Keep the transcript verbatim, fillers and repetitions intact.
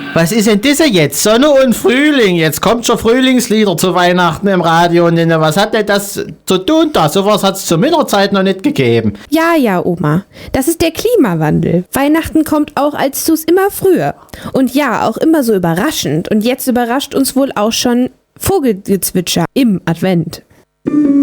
Was ist denn das jetzt? Sonne und Frühling. Jetzt kommt schon Frühlingslieder zu Weihnachten im Radio. Und was hat denn das zu tun da? Sowas hat es zur Winterzeit noch nicht gegeben. Ja, ja, Oma. Das ist der Klimawandel. Weihnachten kommt auch als Sus immer früher. Und ja, auch immer so überraschend. Und jetzt überrascht uns wohl auch schon Vogelgezwitscher im Advent.